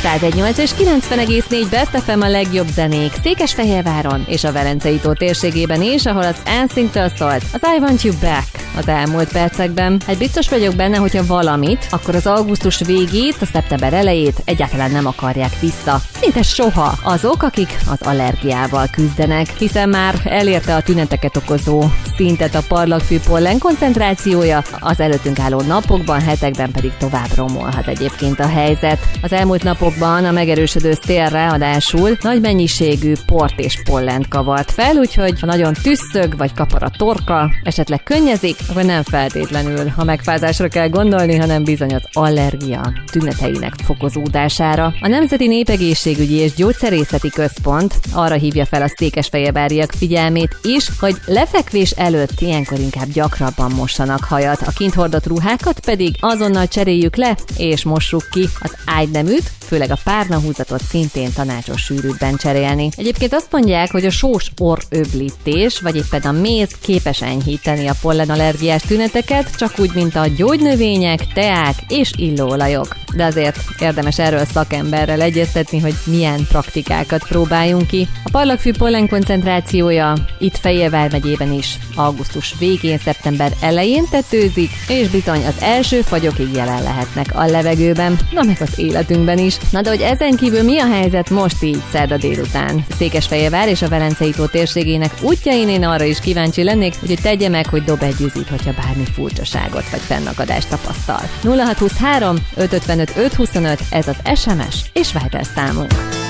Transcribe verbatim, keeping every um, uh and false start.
száz egy nyolc és kilencven egész négy Best ef em a legjobb zenék Székesfehérváron és a Velencei tó térségében is, ahol az en sync-től szólt az I Want You Back az elmúlt percekben. Hát biztos vagyok benne, hogyha valamit, akkor az augusztus végét, a szeptember elejét egyáltalán nem akarják vissza. Szinte soha azok, akik az allergiával küzdenek, hiszen már elérte a tüneteket okozó szintet a parlagfű pollen koncentrációja, az előttünk álló napokban, hetekben pedig tovább romolhat egyébként a helyzet. Az elmúlt napokban a megerősödő szél ráadásul nagy mennyiségű port és pollent kavart fel, úgyhogy ha nagyon tüsszög vagy kapar a torka, esetleg könnyezik, akkor nem feltétlenül a megfázásra kell gondolni, hanem bizony az allergia tüneteinek fokozódására. A Nemzeti Népegészségügyi és Gyógyszerészeti Központ arra hívja fel a székesfehérváriak figyelmét is, hogy lefekvés előtt ilyenkor inkább gyakrabban mossanak hajat, a kint hordott ruhákat pedig azonnal cseréljük le és mossuk ki, az ágyneműt, főleg a párnahúzatot szintén tanácsos sűrűbben cserélni. Egyébként azt mondják, hogy a sós orröblítés, vagy éppen a méz képes enyhíteni a pollenallergiás tüneteket, csak úgy, mint a gyógynövények, teák és illóolajok. De azért érdemes erről szakemberrel egyeztetni, hogy milyen praktikákat próbáljunk ki. A parlagfű pollen koncentrációja itt Fehérvár megyében is augusztus végén, szeptember elején tetőzik, és bizony az első fagyokig jelen lehetnek a levegőben, na meg az életünkben is. Na de hogy ezen kívül mi a helyzet most így szerda délután? Székesfehérvár és a Velencei tó térségének útjain én arra is kíváncsi lennék, hogy tegye meg, hogy dob egy üzit, hogyha bármi furcsaságot vagy fennakadást tapasztal. nulla hat huszonhárom öt ötvenöt öt huszonöt ez az es em es és Viber számunk.